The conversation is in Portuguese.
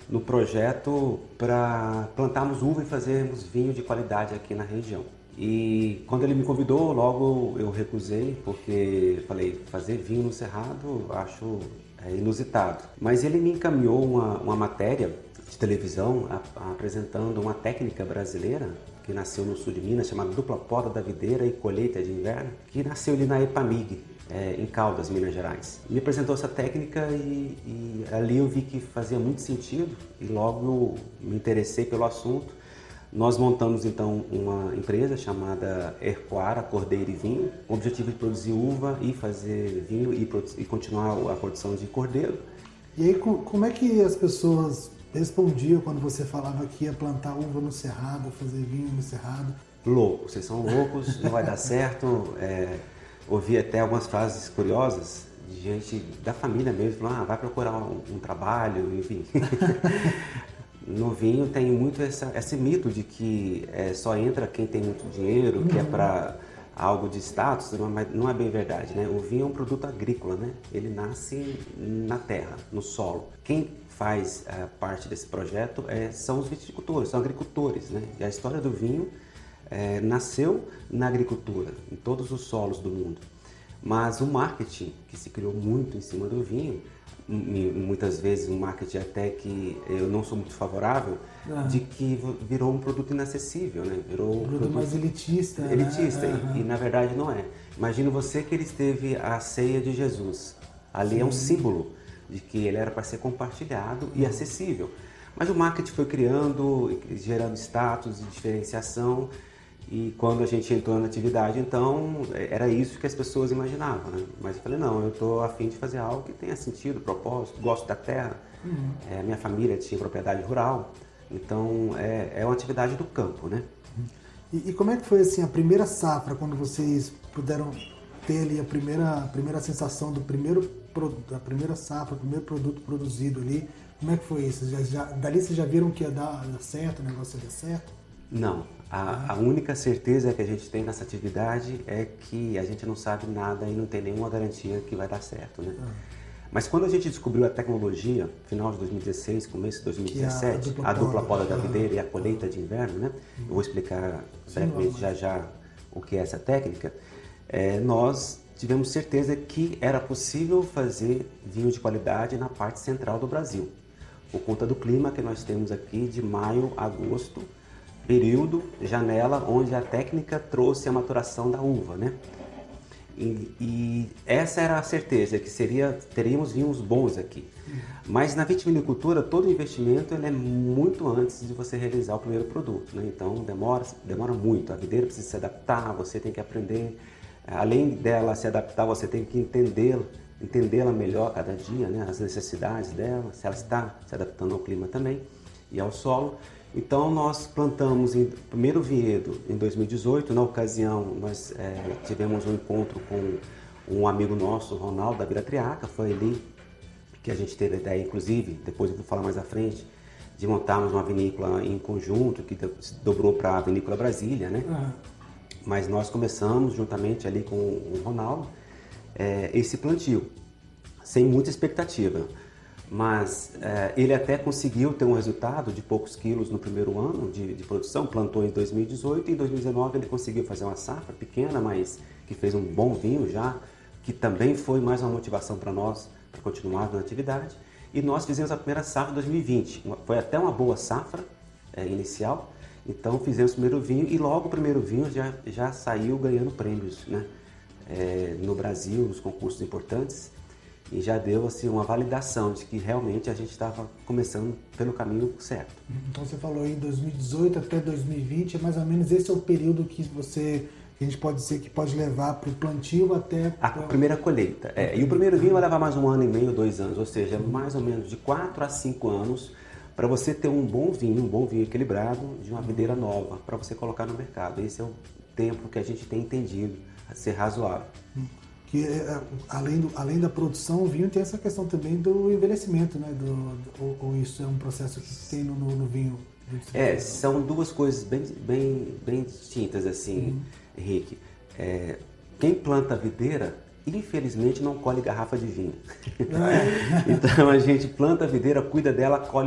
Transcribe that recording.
no projeto para plantarmos uva e fazermos vinho de qualidade aqui na região. E quando ele me convidou, logo eu recusei, porque falei, fazer vinho no Cerrado acho inusitado. Mas ele me encaminhou uma matéria de televisão apresentando uma técnica brasileira que nasceu no sul de Minas, chamada dupla poda da videira e colheita de inverno, que nasceu ali na Epamig, em Caldas, Minas Gerais. Me apresentou essa técnica e ali eu vi que fazia muito sentido e logo me interessei pelo assunto. Nós montamos então uma empresa chamada Ercoara Cordeiro e Vinho, com o objetivo de produzir uva e fazer vinho e continuar a produção de cordeiro. E aí, como é que as pessoas respondiam quando você falava que ia plantar uva no Cerrado, fazer vinho no Cerrado? Louco, vocês são loucos, não vai dar certo. Ouvi até algumas frases curiosas de gente da família mesmo, falando, vai procurar um trabalho, enfim. No vinho tem muito esse mito de que só entra quem tem muito dinheiro, que é para algo de status, mas não é bem verdade, né? O vinho é um produto agrícola, né? Ele nasce na terra, no solo. Quem faz parte desse projeto são os viticultores, são agricultores, né? E a história do vinho nasceu na agricultura, em todos os solos do mundo. Mas o marketing, que se criou muito em cima do vinho, muitas vezes um marketing até que eu não sou muito favorável, de que virou um produto inacessível, né? Virou um produto mais elitista. Elitista, e na verdade não é. Imagina você que ele esteve à ceia de Jesus. Ali Sim. É um símbolo de que ele era para ser compartilhado e acessível. Mas o marketing foi criando, gerando status e diferenciação. E quando a gente entrou na atividade, então, era isso que as pessoas imaginavam, né? Mas eu falei, não, eu estou a fim de fazer algo que tenha sentido, propósito, gosto da terra. Minha família tinha propriedade rural, então é uma atividade do campo, né? E como é que foi, assim, a primeira safra, quando vocês puderam ter ali a primeira sensação da primeira safra, o primeiro produto produzido ali? Como é que foi isso? Dali vocês já viram que ia dar certo, o negócio ia dar certo? Não. A única certeza que a gente tem nessa atividade é que a gente não sabe nada e não tem nenhuma garantia que vai dar certo, né? Mas quando a gente descobriu a tecnologia, final de 2016, começo de 2017, a dupla poda da videira e a colheita de inverno, né? Eu vou explicar brevemente já o que é essa técnica. Nós tivemos certeza que era possível fazer vinho de qualidade na parte central do Brasil, por conta do clima que nós temos aqui de maio a agosto, período, janela, onde a técnica trouxe a maturação da uva, né? E essa era a certeza, que teríamos vinhos bons aqui. Mas na vitivinicultura, todo investimento ele é muito antes de você realizar o primeiro produto, né? Então demora muito, a videira precisa se adaptar, você tem que aprender, além dela se adaptar, você tem que entendê-la melhor cada dia, né? As necessidades dela, se ela está se adaptando ao clima também e ao solo. Então nós plantamos o primeiro vinhedo em 2018, na ocasião nós tivemos um encontro com um amigo nosso, o Ronaldo da Vila Triaca, foi ali que a gente teve a ideia, inclusive, depois eu vou falar mais à frente, de montarmos uma vinícola em conjunto, que se dobrou para a Vinícola Brasília, né? Mas nós começamos juntamente ali com o Ronaldo esse plantio, sem muita expectativa. Mas ele até conseguiu ter um resultado de poucos quilos no primeiro ano de produção, plantou em 2018 e em 2019 ele conseguiu fazer uma safra pequena, mas que fez um bom vinho já, que também foi mais uma motivação para nós para continuar na atividade. E nós fizemos a primeira safra em 2020, foi até uma boa safra inicial, então fizemos o primeiro vinho e logo o primeiro vinho já saiu ganhando prêmios, né? No Brasil, nos concursos importantes. E já deu assim, uma validação de que realmente a gente estava começando pelo caminho certo. Então você falou aí 2018 até 2020, mais ou menos esse é o período que a gente pode dizer que pode levar para o plantio até... A primeira colheita. E o primeiro vinho vai levar mais 1 ano e meio, 2 anos, ou seja, mais ou menos de 4 a 5 anos para você ter um bom vinho equilibrado de uma videira nova, para você colocar no mercado. Esse é o tempo que a gente tem entendido a ser razoável. Que além da produção, o vinho tem essa questão também do envelhecimento, né? Ou isso é um processo que tem no vinho? São duas coisas bem distintas, assim, Henrique. Quem planta videira, infelizmente, não colhe garrafa de vinho. Então a gente planta a videira, cuida dela, colhe